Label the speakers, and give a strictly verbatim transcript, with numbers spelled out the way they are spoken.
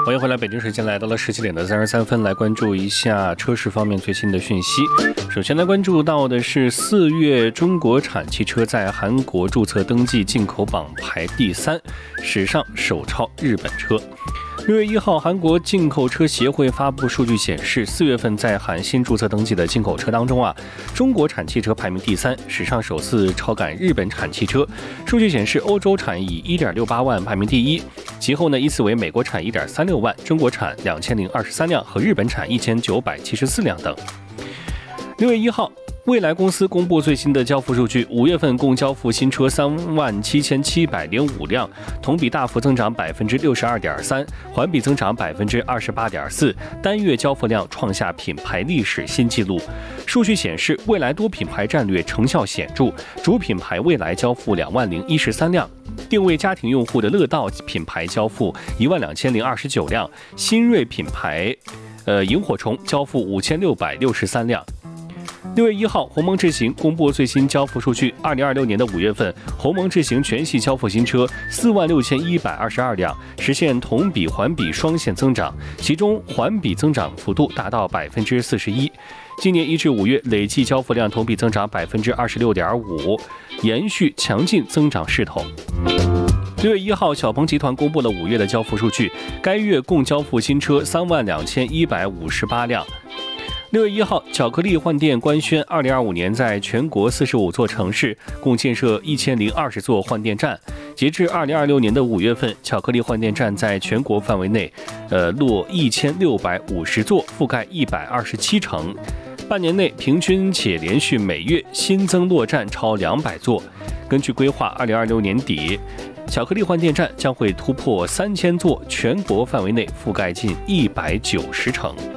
Speaker 1: 欢迎回来，北京时间来到了十七点的三十三分，来关注一下车市方面最新的讯息。首先来关注到的是四月中国产汽车在韩国注册登记进口榜排第三，史上首超日本车。六月一号，韩国进口车协会发布数据显示，四月份在韩新注册登记的进口车当中啊，中国产汽车排名第三，史上首次超赶日本产汽车。数据显示，欧洲产以 一点六八万排名第一，其后呢依次为美国产 一点三六万、中国产两千零二十三辆和日本产一千九百七十四辆等。六月一号，蔚来公司公布最新的交付数据，五月份共交付新车三万七千七百零五辆，同比大幅增长百分之六十二点三，环比增长百分之二十八点四，单月交付量创下品牌历史新纪录。数据显示，蔚来多品牌战略成效显著，主品牌蔚来交付两万零一十三辆。定位家庭用户的乐道品牌交付一万两千零二十九辆，新锐品牌呃萤火虫交付五千六百六十三辆。六月一号，鸿蒙智行公布最新交付数据。二零二六年的五月份，鸿蒙智行全系交付新车四万六千一百二十二辆，实现同比、环比双线增长，其中环比增长幅度达到百分之四十一。今年一至五月累计交付量同比增长百分之二十六点五，延续强劲增长势头。六月一号，小鹏集团公布了五月的交付数据，该月共交付新车三万两千一百五十八辆。六月一号，巧克力换电官宣，二零二五年在全国四十五座城市共建设一千零二十座换电站。截至二零二六年的五月份，巧克力换电站在全国范围内，呃，落一千六百五十座，覆盖一百二十七城。半年内平均且连续每月新增落站超两百座。根据规划，二零二六年底，巧克力换电站将会突破三千座，全国范围内覆盖近一百九十城。